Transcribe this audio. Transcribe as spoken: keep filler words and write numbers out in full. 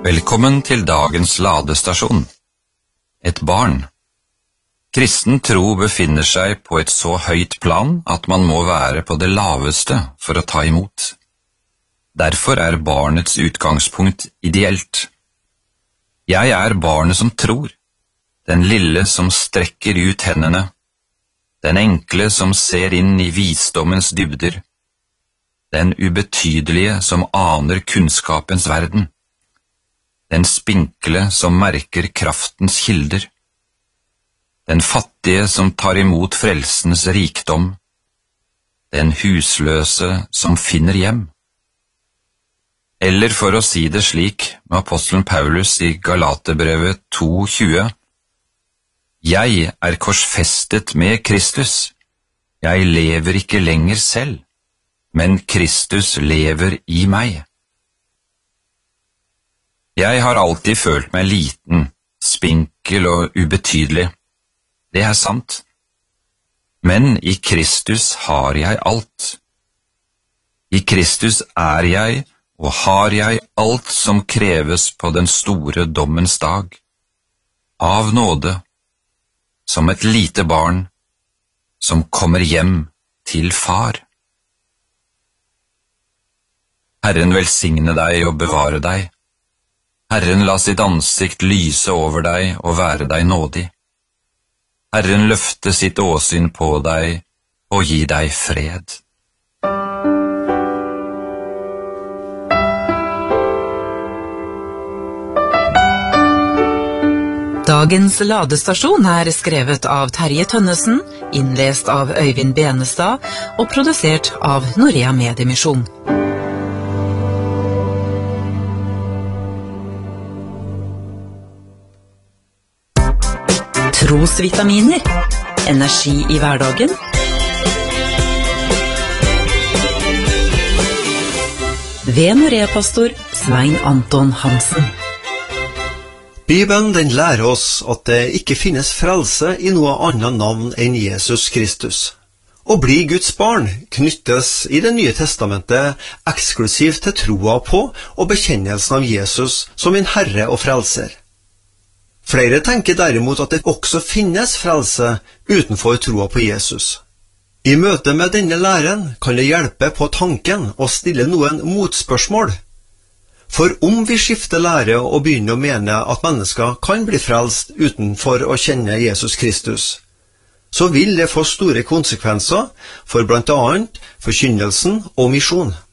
Velkommen til dagens ladestasjon. Et barn. Kristen tro befinner seg på et så høyt plan at man må være på det laveste for å ta imot. Derfor er barnets utgangspunkt ideelt. Jeg er barnet som tror, den lille som strekker ut hendene, den enkle som ser inn i visdommens dybder, den ubetydelige som aner kunnskapens verden, den spinkle som merker kraftens kilder, den fattige som tar imot frelsens rikdom, den husløse som finner hjem. Eller for å si det slik med apostelen Paulus i Galaterbrevet to tjue, Jeg er korsfestet med Kristus, jeg lever ikke lenger selv, men Kristus lever i meg. Jeg har alltid følt meg liten, spinkel og ubetydelig. Det er sant. Men i Kristus har jeg alt. I Kristus er jeg og har jeg alt som kreves på den store dommens dag. Av nåde, som et lite barn, som kommer hjem til far. Herren velsigne deg og bevare deg. Herren la sitt ansikt lyse over deg og være deg nådig. Herren løfte sitt åsyn på deg og gi deg fred. Dagens ladestasjon er skrevet av Terje Tønnesen, innlest av Øyvind Benestad og produsert av Norea Mediemisjon. Trosvitaminer, energi i hverdagen. Ved Norea-pastor Svein Anton Hansen. Bibelen den lærer oss at det ikke finnes frelse i noe annet navn enn Jesus Kristus. Å bli Guds barn knyttes i Det nye testamentet eksklusivt til troa på og bekjennelsen av Jesus som en herre og frelser. Flere tenker derimot at det også finnes frelse utenfor troa på Jesus. I møte med denne læren kan det hjelpe på tanken å stille noen motspørsmål. For om vi skifter lære og begynner å mene at mennesker kan bli frelst utenfor å kjenne Jesus Kristus, så vil det få store konsekvenser for blant annet forkynnelsen og misjon.